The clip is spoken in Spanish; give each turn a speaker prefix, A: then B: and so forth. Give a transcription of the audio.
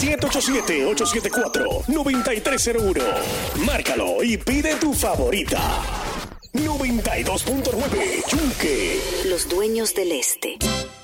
A: 787-874-9301. Márcalo y pide tu favorita. 92.9 Yunque.
B: Los dueños del este.